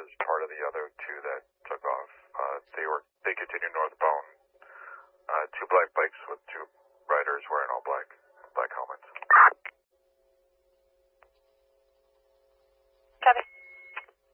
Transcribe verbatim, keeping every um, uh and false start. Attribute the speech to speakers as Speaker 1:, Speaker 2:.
Speaker 1: is part of the other two that took off. Uh, they were they continued northbound. Uh, two black bikes with two riders wearing all black.